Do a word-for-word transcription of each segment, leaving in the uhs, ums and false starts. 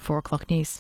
four o'clock news.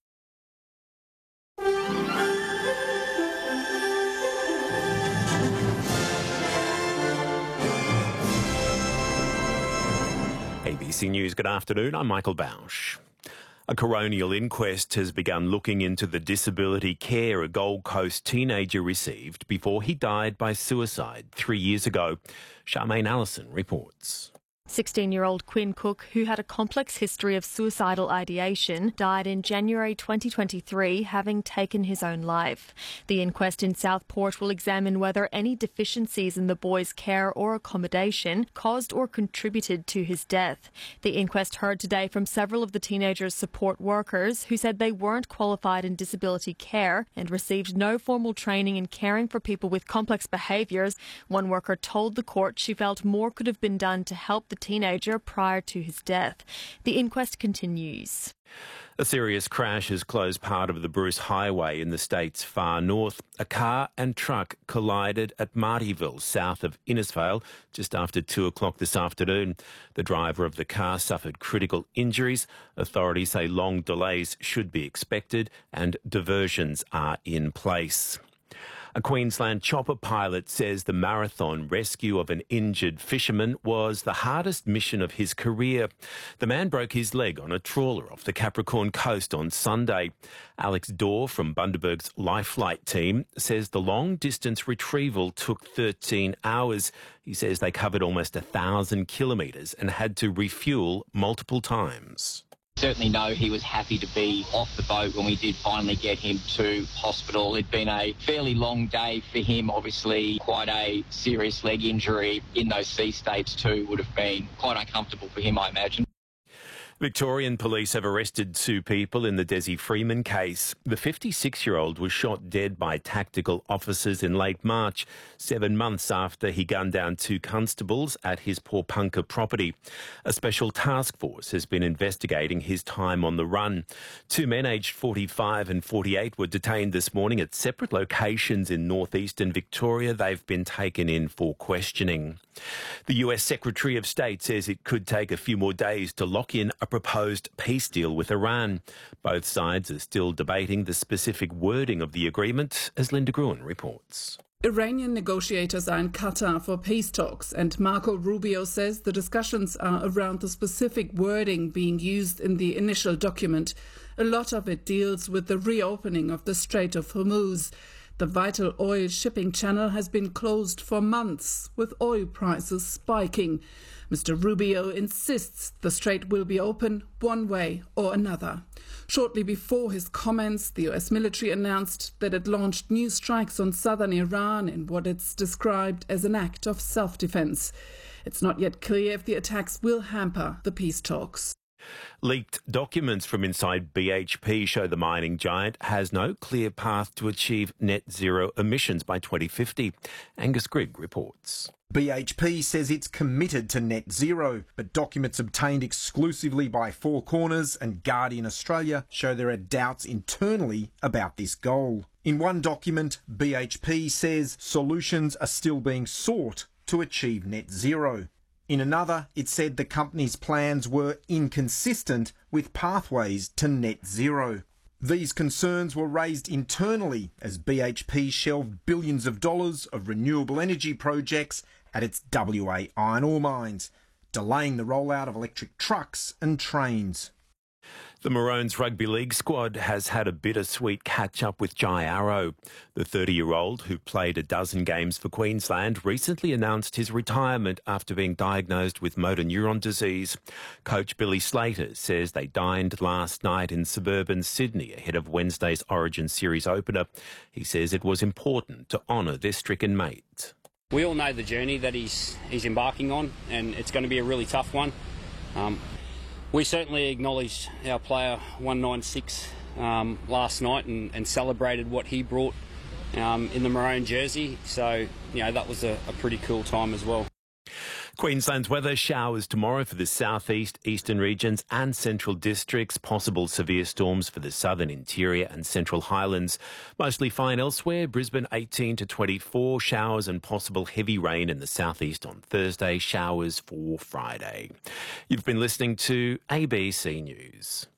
A B C News, good afternoon. I'm Michael Bausch. A coronial inquest has begun looking into the disability care a Gold Coast teenager received before he died by suicide three years ago. Charmaine Allison reports. sixteen-year-old Quinn Cook, who had a complex history of suicidal ideation, died in January twenty twenty-three, having taken his own life. The inquest in Southport will examine whether any deficiencies in the boy's care or accommodation caused or contributed to his death. The inquest heard today from several of the teenager's support workers who said they weren't qualified in disability care and received no formal training in caring for people with complex behaviours. One worker told the court she felt more could have been done to help the teenager prior to his death. The inquest continues. A serious crash has closed part of the Bruce Highway in the state's far north. A car and truck collided at Martyville, south of Innisfail, just after two o'clock this afternoon. The driver of the car suffered critical injuries. Authorities say long delays should be expected and diversions are in place. A Queensland chopper pilot says the marathon rescue of an injured fisherman was the hardest mission of his career. The man broke his leg on a trawler off the Capricorn coast on Sunday. Alex Dorr from Bundaberg's Life Flight team says the long-distance retrieval took thirteen hours. He says they covered almost a thousand kilometres and had to refuel multiple times. Certainly know he was happy to be off the boat when we did finally get him to hospital. It'd been a fairly long day for him, obviously quite a serious leg injury in those sea states too would have been quite uncomfortable for him, I imagine. Victorian police have arrested two people in the Desi Freeman case. The fifty-six-year-old was shot dead by tactical officers in late March, seven months after he gunned down two constables at his Porpunka property. A special task force has been investigating his time on the run. Two men aged forty-five and forty-eight were detained this morning at separate locations in northeastern Victoria. They've been taken in for questioning. The U S Secretary of State says it could take a few more days to lock in a proposed peace deal with Iran. Both sides are still debating the specific wording of the agreement, as Linda Gruen reports. Iranian negotiators are in Qatar for peace talks, and Marco Rubio says the discussions are around the specific wording being used in the initial document. A lot of it deals with the reopening of the Strait of Hormuz. The vital oil shipping channel has been closed for months, with oil prices spiking. Mister Rubio insists the strait will be open one way or another. Shortly before his comments, the U S military announced that it launched new strikes on southern Iran in what it's described as an act of self-defense. It's not yet clear if the attacks will hamper the peace talks. Leaked documents from inside B H P show the mining giant has no clear path to achieve net zero emissions by twenty fifty. Angus Grigg reports. B H P says it's committed to net zero, but documents obtained exclusively by Four Corners and Guardian Australia show there are doubts internally about this goal. In one document, B H P says solutions are still being sought to achieve net zero. In another, it said the company's plans were inconsistent with pathways to net zero. These concerns were raised internally as B H P shelved billions of dollars of renewable energy projects at its W A iron ore mines, delaying the rollout of electric trucks and trains. The Maroons rugby league squad has had a bittersweet catch-up with Jai Arrow. The thirty-year-old, who played a dozen games for Queensland, recently announced his retirement after being diagnosed with motor neuron disease. Coach Billy Slater says they dined last night in suburban Sydney ahead of Wednesday's Origin Series opener. He says it was important to honour their stricken mate. We all know the journey that he's, he's embarking on, and it's going to be a really tough one. Um, We certainly acknowledged our player one ninety-six um, last night and, and celebrated what he brought um, in the maroon jersey. So, you know, that was a, a pretty cool time as well. Queensland's weather: showers tomorrow for the southeast, eastern regions and central districts. Possible severe storms for the southern interior and central highlands. Mostly fine elsewhere. Brisbane eighteen to twenty-four. Showers and possible heavy rain in the southeast on Thursday. Showers for Friday. You've been listening to A B C News.